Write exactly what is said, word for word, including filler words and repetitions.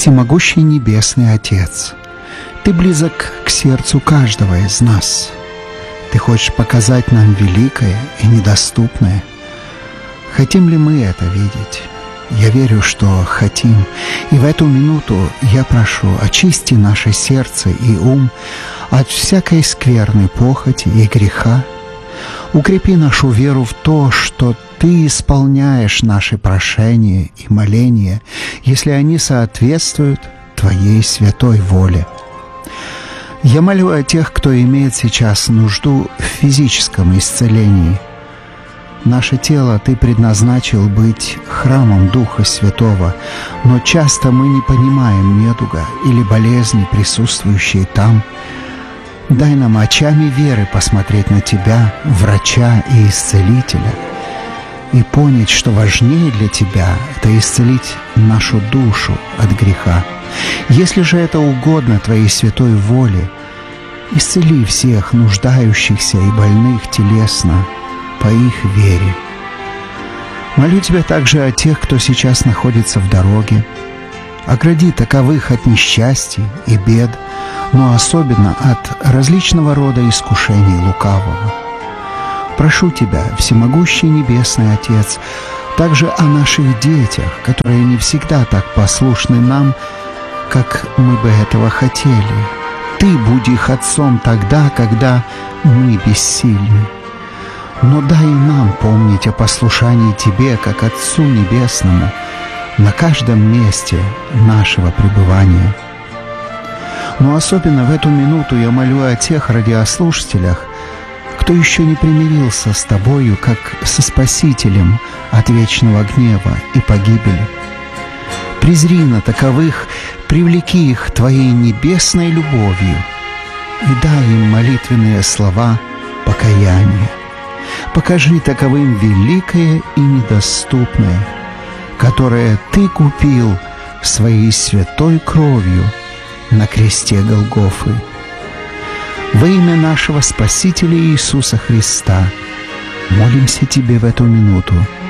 Всемогущий Небесный Отец, Ты близок к сердцу каждого из нас. Ты хочешь показать нам великое и недоступное. Хотим ли мы это видеть? Я верю, что хотим. И в эту минуту я прошу, очисти наше сердце и ум от всякой скверной похоти и греха. Укрепи нашу веру в то, что Ты исполняешь наши прошения и моления, если они соответствуют Твоей святой воле. Я молю о тех, кто имеет сейчас нужду в физическом исцелении. Наше тело Ты предназначил быть храмом Духа Святого, но часто мы не понимаем недуга или болезни, присутствующие там. Дай нам очами веры посмотреть на Тебя, врача и исцелителя, и понять, что важнее для Тебя — это исцелить нашу душу от греха. Если же это угодно Твоей святой воле, исцели всех нуждающихся и больных телесно по их вере. Молю Тебя также о тех, кто сейчас находится в дороге. Огради таковых от несчастий и бед, но особенно от различного рода искушений лукавого. Прошу Тебя, Всемогущий Небесный Отец, также о наших детях, которые не всегда так послушны нам, как мы бы этого хотели. Ты будь их отцом тогда, когда мы бессильны. Но дай нам помнить о послушании Тебе, как Отцу Небесному, на каждом месте нашего пребывания. Но особенно в эту минуту я молю о тех радиослушателях, кто еще не примирился с Тобою, как со Спасителем от вечного гнева и погибели. Презри на таковых, привлеки их Твоей небесной любовью и дай им молитвенные слова покаяния. Покажи таковым великое и недоступное, которое Ты купил Своей святой кровью на кресте Голгофы. Во имя нашего Спасителя Иисуса Христа молимся Тебе в эту минуту